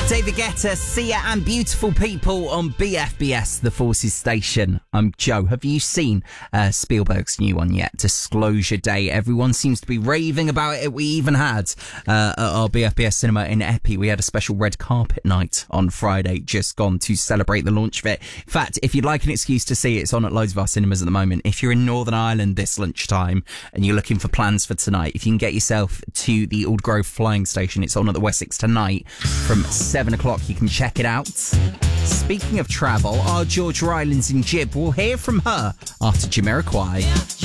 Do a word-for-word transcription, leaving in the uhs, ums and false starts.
David Guetta, Sia and Beautiful People on B F B S, the Forces station. I'm Joe. Have you seen uh, Spielberg's new one yet? Disclosure Day. Everyone seems to be raving about it. We even had uh, at our B F B S cinema in Epping, we had a special red carpet night on Friday just gone to celebrate the launch of it. In fact, if you'd like an excuse to see it, it's on at loads of our cinemas at the moment. If you're in Northern Ireland this lunchtime and you're looking for plans for tonight, if you can get yourself to the Aldgrove Flying Station, it's on at the Wessex tonight from seven o'clock. You can check it out. Speaking of travel, our George Rylands in Jib, we'll hear from her after Jamiroquai.